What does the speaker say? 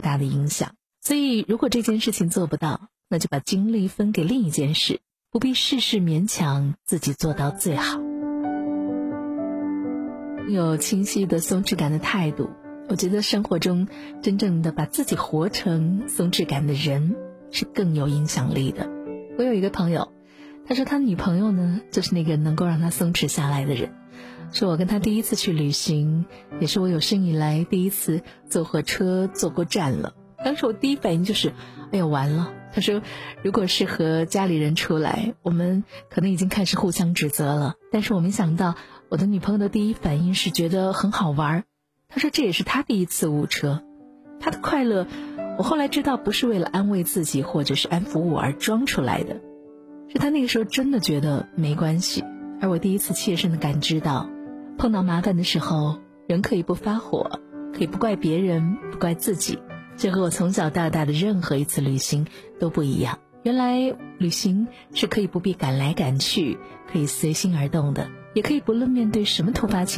大的影响。所以如果这件事情做不到，那就把精力分给另一件事，不必事事勉强自己做到最好。有清晰的松弛感的态度，我觉得生活中真正的把自己活成松弛感的人是更有影响力的。我有一个朋友，他说他女朋友呢，就是那个能够让他松弛下来的人。说我跟他第一次去旅行，也是我有生以来第一次坐火车坐过站了。当时我第一反应就是，哎呀完了。他说如果是和家里人出来，我们可能已经开始互相指责了，但是我没想到我的女朋友的第一反应是觉得很好玩。他说这也是他第一次误车，他的快乐我后来知道不是为了安慰自己或者是安抚我而装出来的，是他那个时候真的觉得没关系。而我第一次切身的感知到，碰到麻烦的时候，人可以不发火，可以不怪别人，不怪自己，这和我从小到大的任何一次旅行都不一样。原来旅行是可以不必赶来赶去，可以随心而动的，也可以不论面对什么突发情况